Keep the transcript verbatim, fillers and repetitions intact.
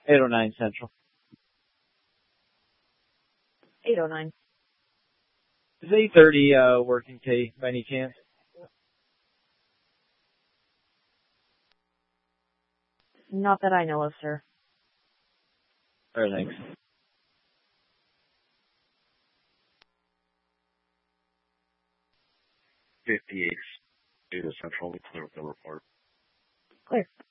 eight oh nine Central. eight oh nine. Is eight thirty uh, working, Kay, by any chance? Not that I know of, sir. All right, thanks. fifty-eight Data Central, clear with the report. Clear.